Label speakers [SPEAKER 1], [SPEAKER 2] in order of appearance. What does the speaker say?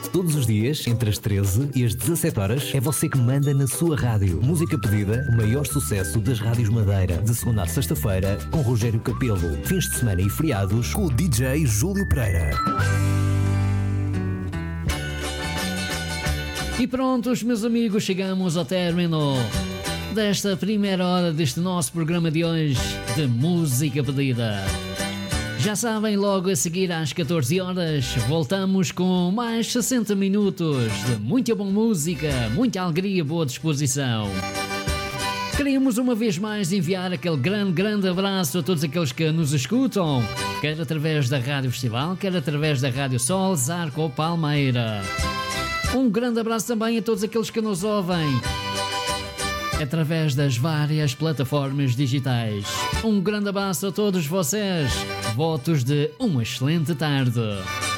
[SPEAKER 1] Todos os dias, entre as 13 e as 17 horas, é você que manda na sua rádio. Música pedida, o maior sucesso das rádios Madeira. De segunda a sexta-feira, com Rogério Capelo. Fins de semana e feriados, com o DJ Júlio Pereira.
[SPEAKER 2] E prontos, meus amigos, chegamos ao término desta primeira hora deste nosso programa de hoje de Música Pedida. Já sabem, logo a seguir às 14 horas voltamos com mais 60 minutos de muita boa música, muita alegria, boa disposição. Queríamos uma vez mais enviar aquele grande abraço a todos aqueles que nos escutam, quer através da Rádio Festival, quer através da Rádio Sol, Zarco ou Palmeira. Um grande abraço também a todos aqueles que nos ouvem através das várias plataformas digitais. Um grande abraço a todos vocês. Votos de uma excelente tarde.